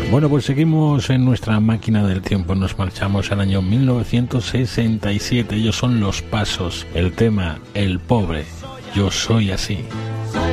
Bueno, pues seguimos en nuestra máquina del tiempo. Nos marchamos al año 1967. Ellos son Los Pasos. El tema El Pobre, yo soy así.